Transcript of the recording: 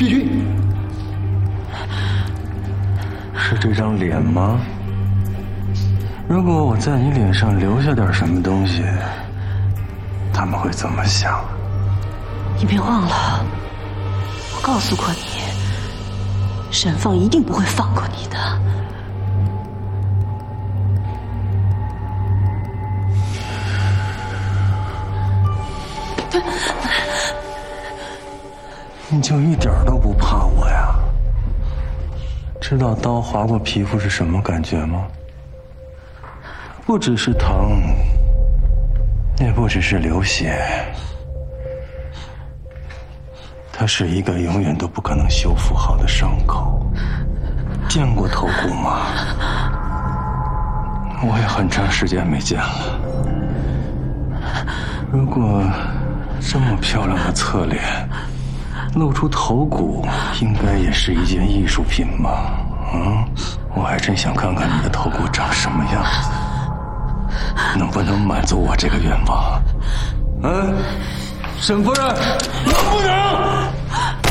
碧君，是这张脸吗？如果我在你脸上留下点什么东西，他们会怎么想？ 你别忘了，我告诉过你，沈放一定不会放过你的。 你就一点都不怕我呀？知道刀划过皮肤是什么感觉吗？不只是疼，也不只是流血，它是一个永远都不可能修复好的伤口。见过头骨吗？我也很长时间没见了。如果这么漂亮的侧脸露出头骨，应该也是一件艺术品吧？我还真想看看你的头骨长什么样子，能不能满足我这个愿望？沈夫人，能不能？